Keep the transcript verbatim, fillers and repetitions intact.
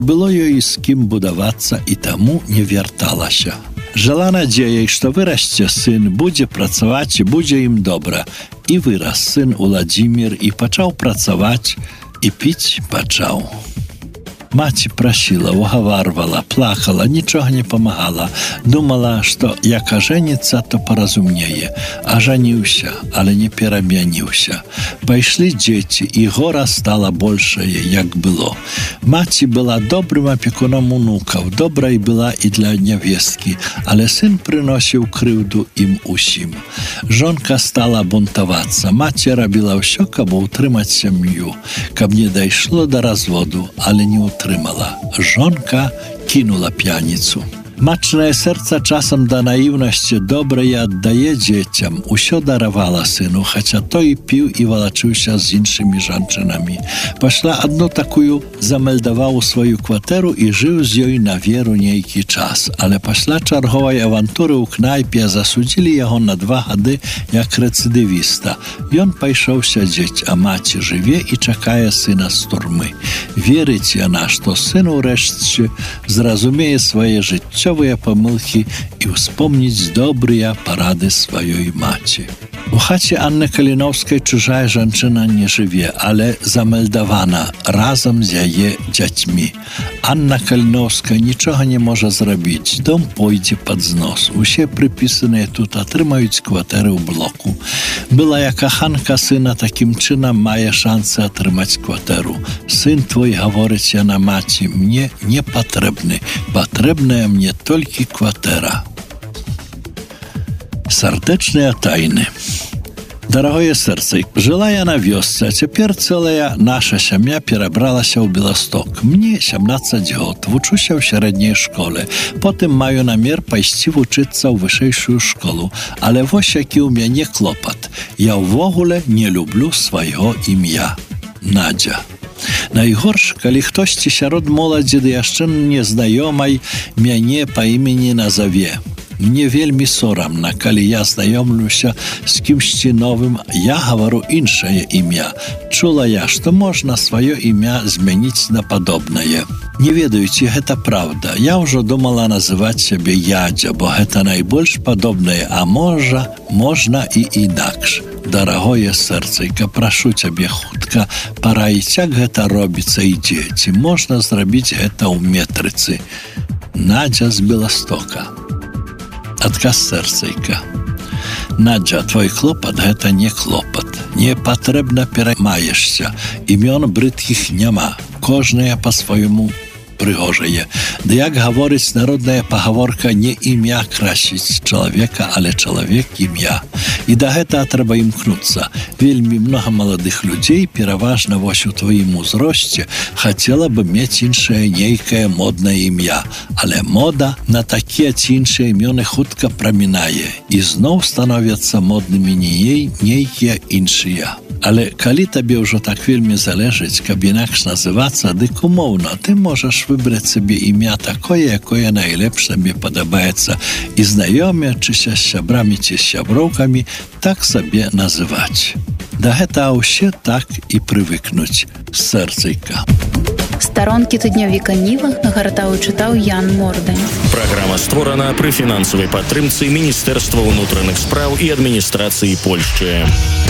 Было ёй з кім будавацца і таму не вярталася. Жыла надзеяй, што вырасце сын, будзе працаваць і будзе ім добра. І вырас сын Уладзімір і пачаў працаваць, і піць пачаў. Маці прасіла, угаварвала, плакала, нічога не памагала. Думала, што як ажэніцца, то паразумнее. Ажаніўся, але не перамяніўся. Пайшлі дзеці, і гора стала большае, як было. Маці была добрым апекуном унукаў, добрай была і для нявесткі, але сын прыносіў крыўду ім усім. Жонка стала бунтавацца. Маці рабіла ўсё, каб утрымаць сям'ю, каб не дайшло да разводу, але не утрымала. Трымала. Жонка кінула п'яніцу. Матчнае сэрца часам да наіўнасці добрае аддае дзецям, усё даравала сыну, хаця той піў і валачыўся з іншымі жанчынамі. Пайшла адну такую, замельдаваў сваю кватэру і жыў з ёй на веру нейкі час. Але пасля чарговай авантуры ў кнайпе засудзілі яго на два гады як рэцыдывіста. Ён пайшоў сядзець, а маці жыве і чакае сына з турмы. Верыць яна, што сын урэшце зразумее свае жыццё памылкі і ўспомніць добрыя парады сваёй маці. У хаце Анны Каліновскай чужая жанчына не жыве, але замельдавана разам з яе дзяцьмі. Анна Каліновская нічога не можа зрабіць, дом пойдзе пад знос. Усе прыпісаныя тут атрымаюць кватэры ў блоку. Былая каханка сына такім чынам мае шансы атрымаць кватэру. Сын твой, гаворыць яна маці, мне не патрэбны. Патрэбная мне толькі кватэра. Сардэчныя тайны. Дарагое сэрца, жыла я на вёсцы, а цяпер цэлая наша сям'я перабралася ў Беласток. Мне сямнаццаць год, вучуся ў сярэдняй школе. Потым маю намер пайсці вучыцца ў вышэйшую школу. Але вось які ў мяне клопат. Я ўвогуле не люблю свайго імя. Надзя. Найгорш, калі хтосьці сярод моладзі ды яшчэ незнаёмай мяне па імені назаве. Мне вельмі сорамна, калі я знаёмлюся з кімсьці новым, я гавару іншае імя. Чула я, што можна сваё імя змяніць на падобнае. Не ведаю, ці гэта праўда. Я ўжо думала называць сябе Ядзя, бо гэта найбольш падобнае, а можа, можна і інакш. Дарагое сэрцайка, прашу цябе хутка параіць, як гэта робіцца і дзе. Ці можна зрабіць гэта ў метрыцы. Надзя з Беластока. Адказ сэрцайка. Надзя, твой клопат гэта не клопат. Не патрэбна пераймаешся. Імён брыдкіх няма. Кожнае па-свайму прыгожае. Ды як гаворыць народная пагаворка, не імя красіць чалавека, але чалавек імя. І да гэтага трэба імкнуцца. Вельмі многа маладых людзей, пераважна вось у тваім узросце, хацела бы мець іншае нейкае моднае імя. Але мода на такія ці іншыя імёны хутка прамінае. І зноў становяцца моднымі не нейкія іншыя. Але калі табе ўжо так вельмі залежыць, каб інакш называцца, дык умоўна, ты можаш выбраць сабе імя такое, якое найлепш табе падабаецца, і знаёмячыся з сябрамі ці з сяброўкамі, так сабе называць. Да гэтага ўсе так і прывыкнуць. Сэрцайка. Старонкі тыднёвіка Ніва нагартаў і чытаў Ян Мордань. Праграма створана пры фінансавай падтрымцы Міністэрства ўнутраных спраў і адміністрацыі Польшчы.